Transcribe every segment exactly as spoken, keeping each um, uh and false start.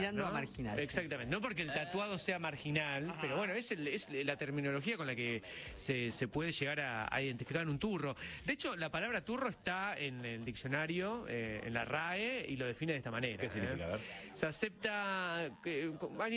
tirando ¿no? a marginal. Exactamente, sí. No porque el tatuado sea marginal, Ajá. pero bueno, es, el, es la terminología con la que se, se puede llegar a, a identificar un turro. De hecho, la palabra turro está en el diccionario, eh, en la R A E, y lo define de esta manera. ¿Qué significa? ¿eh? Se acepta que,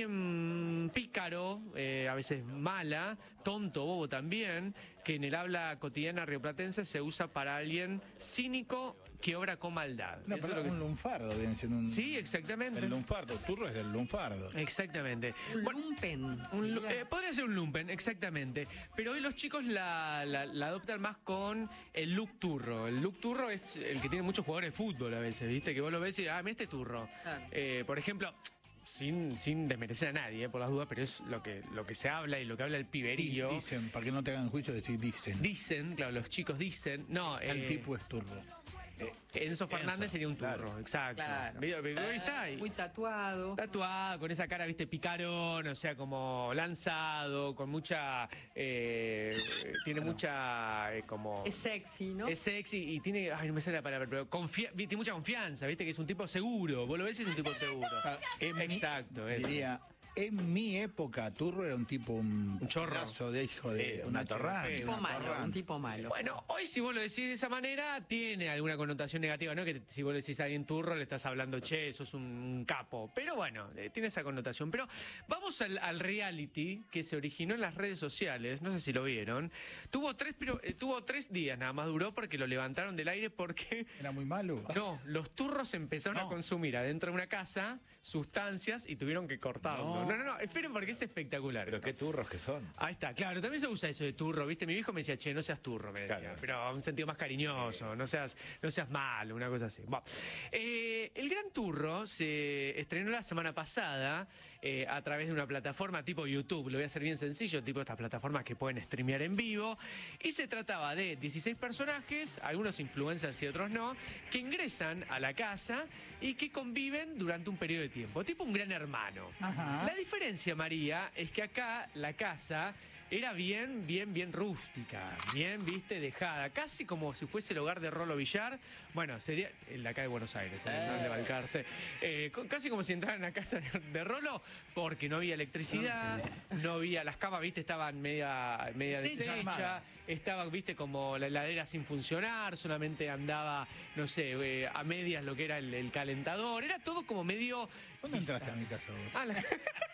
alguien pícaro, eh, a veces mala, tonto, bobo también, que en el habla cotidiana rioplatense se usa para alguien cínico que obra con maldad. No, pero es que... un lunfardo viene siendo un... Sí, exactamente. El lunfardo, turro es del lunfardo. Exactamente. Un bueno, lumpen. Un, eh, podría ser un lumpen, exactamente. Pero hoy los chicos la, la, la adoptan más con el look turro. El look turro es el que tiene muchos jugadores de fútbol a veces, ¿viste? Que vos lo ves y, ah, mira este turro. Claro. Eh, por ejemplo... Sin, sin desmerecer a nadie, eh, por las dudas, pero es lo que, lo que se habla y lo que habla el piberío. Y dicen, para que no te hagan juicio, decir dicen. Dicen, claro, los chicos dicen. No, el eh, tipo es turro. Eh, Enzo Fernández Enzo, sería un turro, claro. Exacto. Claro. Ahí está ahí. Muy tatuado. Tatuado, con esa cara, viste, picarón, o sea, como lanzado, con mucha... Eh, tiene claro. mucha... Eh, como... Es sexy, ¿no? Es sexy y tiene... Ay, no me sale la palabra, pero confía, tiene mucha confianza, viste, que es un tipo seguro. Vos lo ves y es un tipo seguro. Ah, exacto. Mi, diría... En mi época, turro era un tipo, un, un chorro de hijo de eh, una torrada. Un tipo malo, un tipo malo. Bueno, hoy si vos lo decís de esa manera, tiene alguna connotación negativa, ¿no? Que te, si vos le decís a alguien turro, le estás hablando, che, sos un, un capo. Pero bueno, eh, tiene esa connotación. Pero vamos al, al reality que se originó en las redes sociales, no sé si lo vieron. Tuvo tres, pero, eh, tuvo tres días nada más duró porque lo levantaron del aire porque... Era muy malo. No, los turros empezaron no. a consumir adentro de una casa sustancias y tuvieron que cortarlo. No. No, no, no, esperen porque es espectacular. Pero qué turros que son. Ahí está, claro, también se usa eso de turro, ¿viste? Mi viejo me decía, che, no seas turro, me decía. Claro. Pero en un sentido más cariñoso, no seas, no seas malo, una cosa así. Bueno, eh, el Gran Turro se estrenó la semana pasada eh, a través de una plataforma tipo YouTube, lo voy a hacer bien sencillo, tipo estas plataformas que pueden streamear en vivo. Y se trataba de dieciséis personajes, algunos influencers y otros no, que ingresan a la casa y que conviven durante un periodo de tiempo, tipo un gran hermano. Ajá. La diferencia, María, es que acá la casa era bien, bien, bien rústica, bien, viste, dejada, casi como si fuese el hogar de Rolo Villar. Bueno, sería el de acá de Buenos Aires, el eh. de Balcarce. Eh, casi como si entraran a casa de, de Rolo, porque no había electricidad, no había, las camas, viste, estaban media, media sí, deshechas, estaba, viste, como la heladera sin funcionar, solamente andaba, no sé, eh, a medias lo que era el, el calentador, era todo como medio... ¿Cuándo entraste a mi casa vos? Ah, la...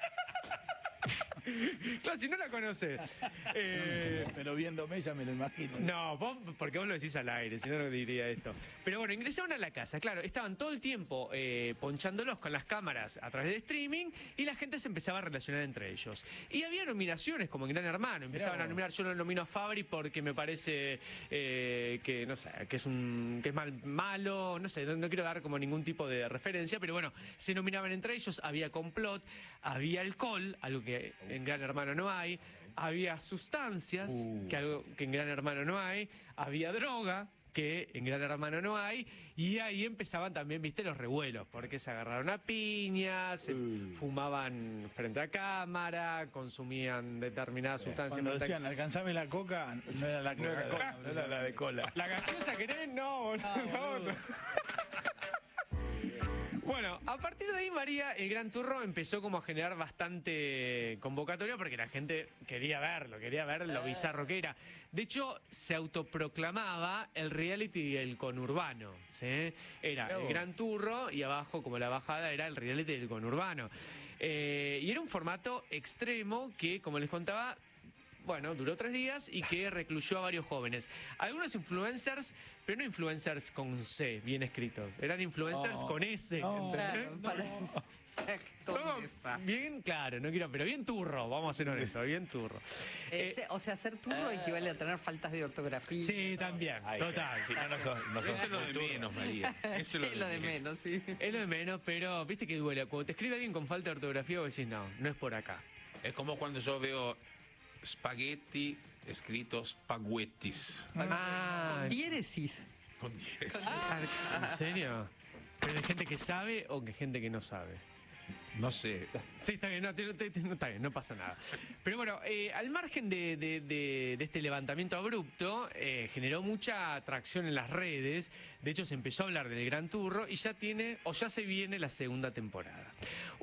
Claro, si no la conoces. Eh, pero viéndome ya me lo imagino. No, vos, porque vos lo decís al aire, si no, no diría esto. Pero bueno, ingresaron a la casa, claro, estaban todo el tiempo eh, ponchándolos con las cámaras a través de streaming y la gente se empezaba a relacionar entre ellos. Y había nominaciones como en Gran Hermano, empezaban a nominar, yo lo nomino a Fabri porque me parece eh, que, no sé, que es un que es mal, malo, no sé, no, no quiero dar como ningún tipo de referencia, pero bueno, se nominaban entre ellos, había complot, había alcohol, algo que en Gran Hermano no hay, había sustancias, uh. que algo que en Gran Hermano no hay, había droga, que en Gran Hermano no hay, y ahí empezaban también, viste, los revuelos, porque se agarraron a piñas, se uh. fumaban frente a cámara, consumían determinadas eh, sustancias. Cuando decían, alcanzame la coca, no era la coca, no era la de cola. La gaseosa querés, no, no, no. Bueno, a partir de ahí, María, el Gran Turro empezó como a generar bastante convocatoria porque la gente quería verlo, quería ver lo bizarro que era. De hecho, se autoproclamaba el reality del conurbano, ¿sí? Era el Gran Turro y abajo, como la bajada, era el reality del conurbano. Eh, y era un formato extremo que, como les contaba, bueno, duró tres días y que recluyó a varios jóvenes. Algunos influencers, pero no influencers con C, bien escritos. Eran influencers oh, con S. No, claro, para... no, bien claro, no quiero, pero bien turro, vamos a ser honestos, bien turro. Eh, eh, o sea, ser turro eh, equivale a tener faltas de ortografía. Sí, también, ay, total. Sí, no, no sos, no sos eso es lo de menos, María. Eso es lo de menos, sí. Es lo de menos, pero viste que duele. Cuando te escribe alguien con falta de ortografía, vos decís, no, no es por acá. Es como cuando yo veo spaghetti escrito spaghettis. Ah, con diéresis. Con diéresis. Ah, ¿en serio? ¿Pero de gente que sabe o de gente que no sabe? No sé. Sí, está bien, no, te, te, no, está bien, no pasa nada. Pero bueno, eh, al margen de, de, de, de este levantamiento abrupto, eh, generó mucha atracción en las redes. De hecho, se empezó a hablar del Gran Turro y ya tiene, o ya se viene la segunda temporada.